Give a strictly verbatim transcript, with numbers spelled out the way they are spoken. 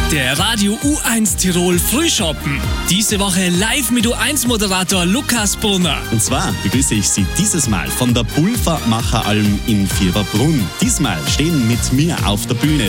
Der Radio U eins Tirol Frühschoppen. Diese Woche live mit U eins Moderator Lukas Brunner. Und zwar begrüße ich Sie dieses Mal von der Pulvermacheralm in Vierberbrunn. Diesmal stehen mit mir auf der Bühne